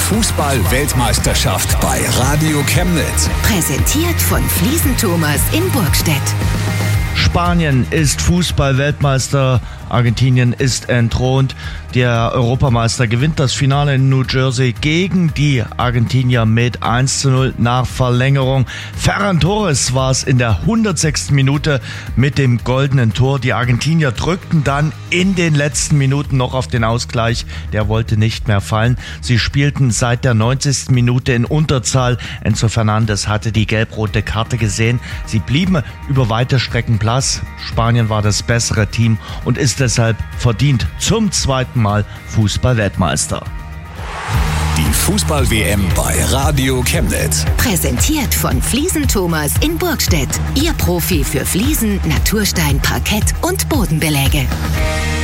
Fußball-Weltmeisterschaft bei Radio Chemnitz. Präsentiert von Fliesen Thomas in Burgstedt. Spanien ist Fußball-Weltmeister, Argentinien ist entthront. Der Europameister gewinnt das Finale in New Jersey gegen die Argentinier mit 1:0 nach Verlängerung. Ferran Torres war es in der 106. Minute mit dem goldenen Tor. Die Argentinier drückten dann in den letzten Minuten noch auf den Ausgleich. Der wollte nicht mehr fallen. Sie spielten seit der 90. Minute in Unterzahl. Enzo Fernandes hatte die gelb-rote Karte gesehen. Sie blieben über weite Strecken blass. Spanien war das bessere Team und ist deshalb verdient zum zweiten Mal Fußball-Weltmeister. Die Fußball-WM bei Radio Chemnitz. Präsentiert von Fliesen Thomas in Burgstedt. Ihr Profi für Fliesen, Naturstein, Parkett und Bodenbeläge.